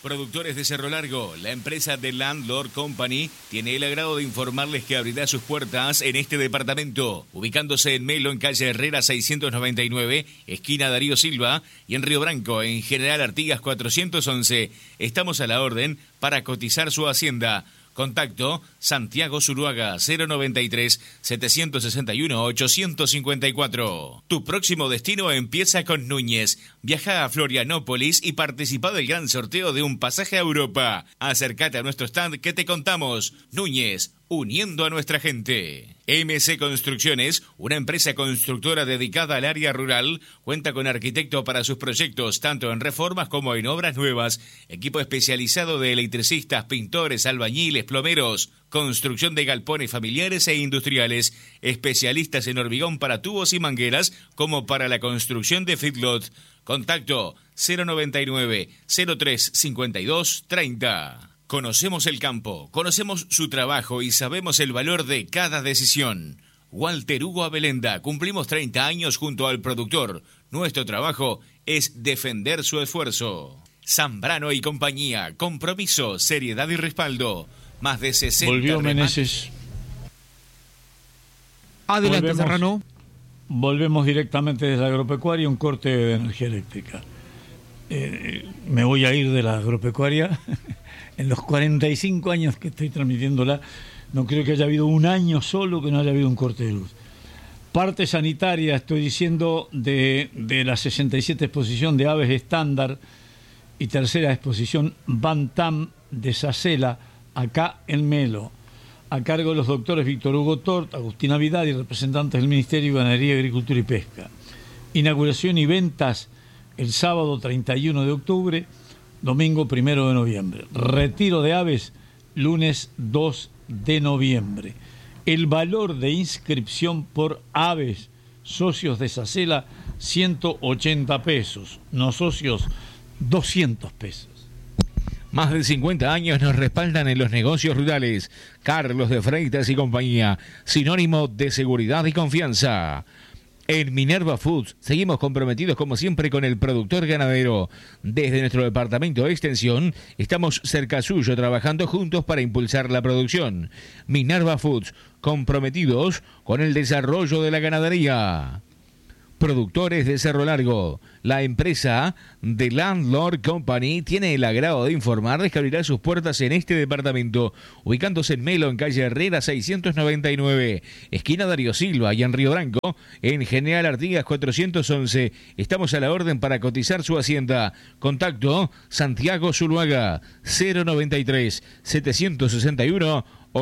Productores de Cerro Largo, la empresa The Landlord Company tiene el agrado de informarles que abrirá sus puertas en este departamento, ubicándose en Melo, en calle Herrera 699, esquina Darío Silva, y en Río Branco, en General Artigas 411. Estamos a la orden para cotizar su hacienda. Contacto Santiago Zuluaga 093-761-854. Tu próximo destino empieza con Núñez. Viaja a Florianópolis y participa del gran sorteo de un pasaje a Europa. Acércate a nuestro stand que te contamos. Núñez, uniendo a nuestra gente. MC Construcciones, una empresa constructora dedicada al área rural, cuenta con arquitecto para sus proyectos, tanto en reformas como en obras nuevas, equipo especializado de electricistas, pintores, albañiles, plomeros, construcción de galpones familiares e industriales, especialistas en hormigón para tubos y mangueras, como para la construcción de feedlot. Contacto 099 03 52 30. Conocemos el campo, conocemos su trabajo y sabemos el valor de cada decisión. Walter Hugo Abelenda, cumplimos 30 años junto al productor. Nuestro trabajo es defender su esfuerzo. Zambrano y compañía, compromiso, seriedad y respaldo. Más de 60... Volvió Meneses. Adelante, Serrano. Volvemos directamente desde la agropecuaria, un corte de energía eléctrica. Me voy a ir de la agropecuaria. En los 45 años que estoy transmitiéndola, no creo que haya habido un año solo que no haya habido un corte de luz. Parte sanitaria, estoy diciendo, de la 67 exposición de aves estándar y tercera exposición Bantam de Sacela, acá en Melo, a cargo de los doctores Víctor Hugo Tort, Agustina Vidal y representantes del Ministerio de Ganadería, Agricultura y Pesca. Inauguración y ventas el sábado 31 de octubre, domingo 1 de noviembre. Retiro de aves, lunes 2 de noviembre. El valor de inscripción por aves, socios de Sacela, 180 pesos. No socios, 200 pesos. Más de 50 años nos respaldan en los negocios rurales. Carlos de Freitas y compañía, sinónimo de seguridad y confianza. En Minerva Foods seguimos comprometidos como siempre con el productor ganadero. Desde nuestro departamento de extensión estamos cerca suyo trabajando juntos para impulsar la producción. Minerva Foods, comprometidos con el desarrollo de la ganadería. Productores de Cerro Largo, la empresa The Landlord Company tiene el agrado de informarles que abrirá sus puertas en este departamento, ubicándose en Melo, en calle Herrera 699, esquina Darío Silva, y en Río Branco, en General Artigas 411. Estamos a la orden para cotizar su hacienda. Contacto Santiago Zuluaga 093 761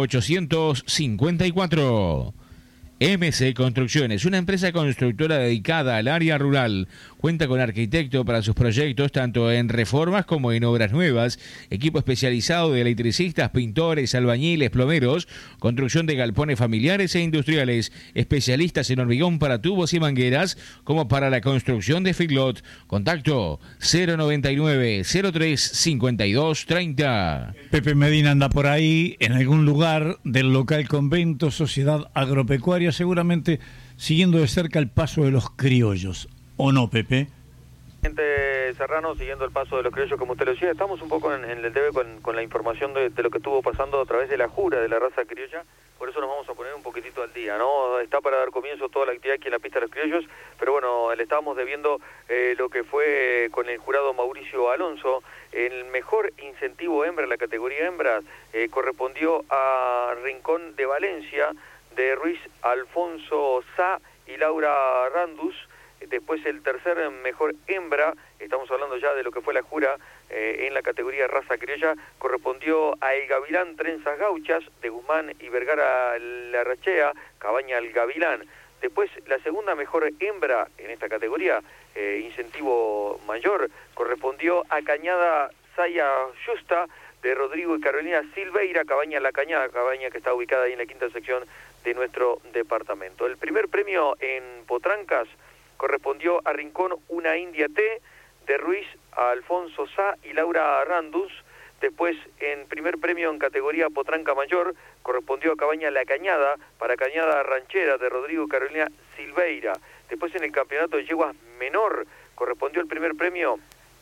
854. MC Construcciones, una empresa constructora dedicada al área rural. Cuenta con arquitecto para sus proyectos, tanto en reformas como en obras nuevas. Equipo especializado de electricistas, pintores, albañiles, plomeros. Construcción de galpones familiares e industriales. Especialistas en hormigón para tubos y mangueras, como para la construcción de feedlot. Contacto 099 03 52 30. Pepe Medina anda por ahí, en algún lugar del local convento, Sociedad Agropecuaria, seguramente siguiendo de cerca el paso de los criollos, ¿o no, Pepe? Serrano, siguiendo el paso de los criollos, como usted lo decía, estamos un poco en el debe con la información de lo que estuvo pasando a través de la jura de la raza criolla, por eso nos vamos a poner un poquitito al día, ¿no? Está para dar comienzo toda la actividad aquí en la pista de los criollos, pero bueno, le estábamos debiendo lo que fue con el jurado Mauricio Alonso. El mejor incentivo hembra en la categoría hembras correspondió a Rincón de Valencia, de Ruiz Alfonso Sá y Laura Randus. Después el tercer mejor hembra, estamos hablando ya de lo que fue la jura en la categoría raza criolla, correspondió a El Gavilán Trenzas Gauchas, de Guzmán y Vergara Larrachea, Cabaña El Gavilán. Después la segunda mejor hembra en esta categoría, incentivo mayor, correspondió a Cañada Saya Justa, de Rodrigo y Carolina Silveira, Cabaña La Cañada, cabaña que está ubicada ahí en la quinta sección de nuestro departamento. El primer premio en Potrancas correspondió a Rincón Una India T, de Ruiz a Alfonso Sá y Laura Randus. Después, en primer premio en categoría Potranca Mayor, correspondió a Cabaña La Cañada, para Cañada Ranchera, de Rodrigo y Carolina Silveira. Después, en el campeonato de yeguas menor, correspondió el primer premio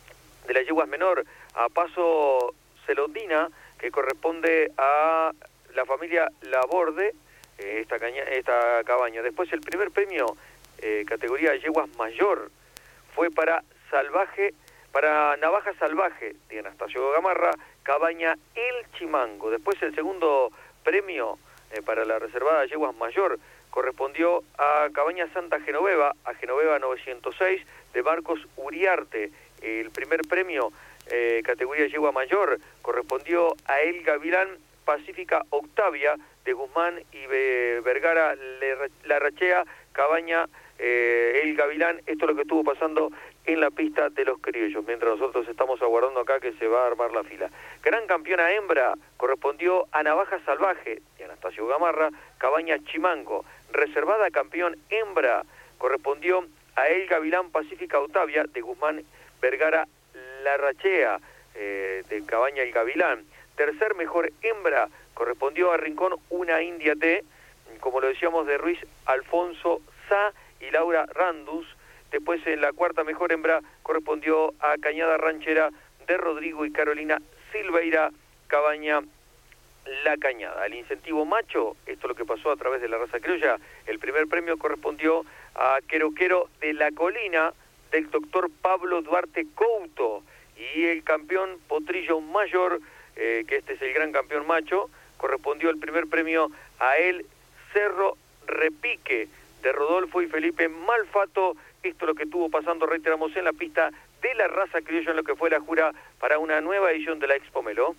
de las yeguas menor a paso Celondina, que corresponde a la familia Laborde, esta cabaña. Después el primer premio, categoría yeguas mayor, fue para Navaja Salvaje de Anastasio Gamarra, cabaña El Chimango. Después el segundo premio para la reservada yeguas mayor correspondió a cabaña Santa Genoveva, a Genoveva 906 de Marcos Uriarte. El primer premio, categoría yegua mayor, correspondió a El Gavilán Pacífica Octavia de Guzmán y Vergara Larrachea, cabaña El Gavilán. Esto es lo que estuvo pasando en la pista de los criollos, mientras nosotros estamos aguardando acá que se va a armar la fila. Gran campeona hembra correspondió a Navaja Salvaje de Anastasio Gamarra, cabaña Chimango. Reservada campeón hembra correspondió a El Gavilán Pacífica Octavia de Guzmán Vergara Larrachea, de cabaña El Gavilán. Tercer mejor hembra correspondió a Rincón Una India T, como lo decíamos, de Ruiz Alfonso Sá y Laura Randus. Después en la cuarta mejor hembra correspondió a Cañada Ranchera de Rodrigo y Carolina Silveira, cabaña La Cañada. El incentivo macho, esto es lo que pasó a través de la raza criolla, el primer premio correspondió a Queroquero de la Colina del doctor Pablo Duarte Couto, y el campeón potrillo mayor, que este es el gran campeón macho, correspondió el primer premio a El Cerro Repique de Rodolfo y Felipe Malfato. Esto es lo que estuvo pasando, reiteramos, en la pista de la raza criolla en lo que fue la jura para una nueva edición de la Expo Melo.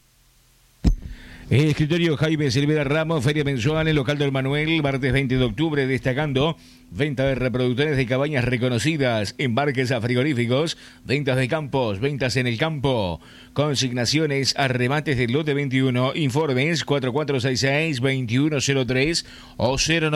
El escritorio Jaime Silvera Ramos, feria mensual en local del Manuel, martes 20 de octubre, destacando venta de reproductores de cabañas reconocidas, embarques a frigoríficos, ventas de campos, ventas en el campo, consignaciones a remates del lote 21, informes 4466-2103 o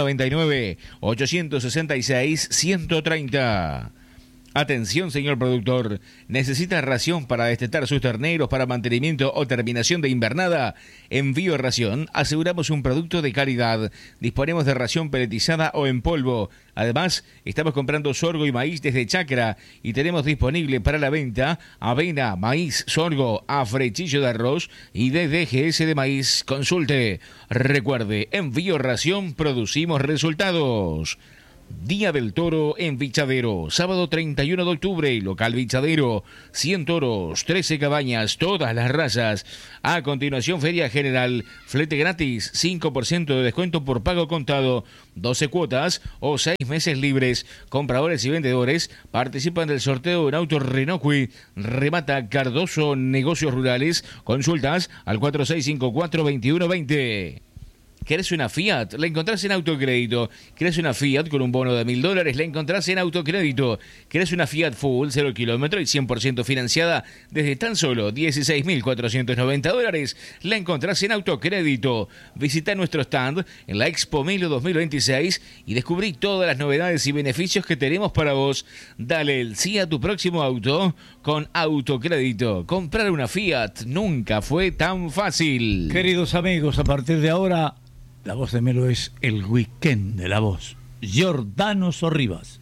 099-866-130. Atención, señor productor, ¿necesita ración para destetar sus terneros para mantenimiento o terminación de invernada? En Bioración aseguramos un producto de calidad. Disponemos de ración peletizada o en polvo. Además, estamos comprando sorgo y maíz desde Chacra y tenemos disponible para la venta avena, maíz, sorgo, afrechillo de arroz y DDGS de maíz. Consulte. Recuerde, en Bioración producimos resultados. Día del Toro en Vichadero, sábado 31 de octubre, local Vichadero, 100 toros, 13 cabañas, todas las razas. A continuación, Feria General, flete gratis, 5% de descuento por pago contado, 12 cuotas o 6 meses libres. Compradores y vendedores participan del sorteo en auto Renault Kwid. Remata Cardoso Negocios Rurales. Consultas al 4654-2120. ¿Querés una Fiat? La encontrás en Autocrédito. ¿Querés una Fiat con un bono de $1.000? La encontrás en Autocrédito. ¿Querés una Fiat Full, 0 kilómetro y 100% financiada desde tan solo $16.490? La encontrás en Autocrédito. Visita nuestro stand en la Expo Melo 2026 y descubrí todas las novedades y beneficios que tenemos para vos. Dale el sí a tu próximo auto con Autocrédito. Comprar una Fiat nunca fue tan fácil. Queridos amigos, a partir de ahora, La Voz de Melo es el weekend de La Voz. Giordano Sorribas.